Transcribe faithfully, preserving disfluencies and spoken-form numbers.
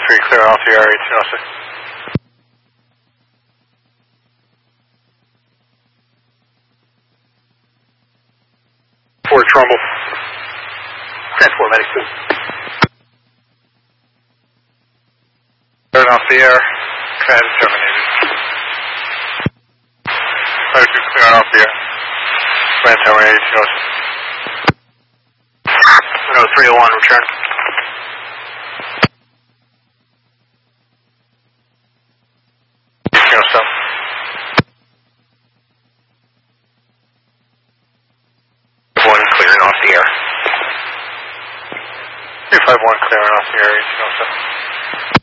three, clear off the area, eighteen oh six. Fort Trumbull. Transport medic two. Turn off the air. Transit terminated. Fire two, clear off the air. Land terminated, eighteen oh six. No, three oh one, return. eighteen oh seven. One, clearing off the air. three five one, clearing off the air, eighteen oh seven.